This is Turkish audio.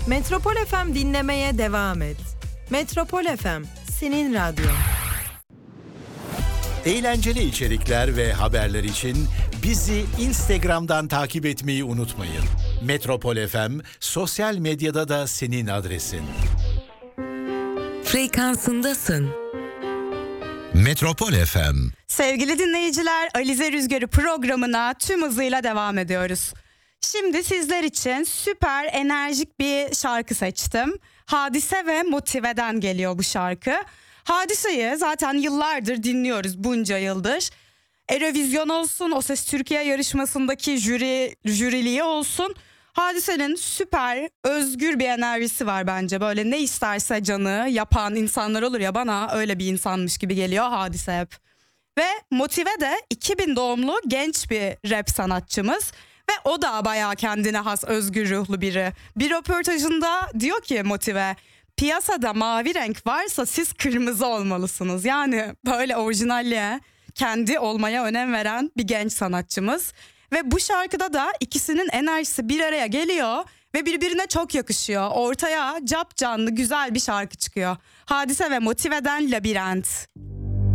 Metropol FM dinlemeye devam et. Metropol FM, senin radyon. Eğlenceli içerikler ve haberler için bizi Instagram'dan takip etmeyi unutmayın. Metropol FM sosyal medyada da senin adresin. Frekansındasın. Metropol FM. Sevgili dinleyiciler, Alize Rüzgarı programına tüm hızıyla devam ediyoruz. Şimdi sizler için süper enerjik bir şarkı seçtim. Hadise ve Motive'den geliyor bu şarkı. Hadise'yi zaten yıllardır dinliyoruz, bunca yıldır. Eurovision olsun, O Ses Türkiye yarışmasındaki jüriliği olsun. Hadise'nin süper özgür bir enerjisi var bence. Böyle ne isterse canı yapan insanlar olur ya, bana öyle bir insanmış gibi geliyor Hadise hep. Ve Motive de 2000 doğumlu genç bir rap sanatçımız. Ve o da bayağı kendine has özgür ruhlu biri. Bir röportajında diyor ki Motive, piyasada mavi renk varsa siz kırmızı olmalısınız. Yani böyle orijinalliğe, kendi olmaya önem veren bir genç sanatçımız. Ve bu şarkıda da ikisinin enerjisi bir araya geliyor ve birbirine çok yakışıyor. Ortaya capcanlı güzel bir şarkı çıkıyor. Hadise ve Motive'den Labirent.